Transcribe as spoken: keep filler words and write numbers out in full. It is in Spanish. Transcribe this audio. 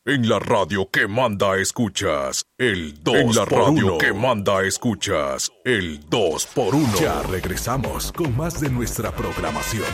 En la radio que manda escuchas, el dos En la por radio uno. que manda escuchas, el dos por uno. Ya regresamos con más de nuestra programación.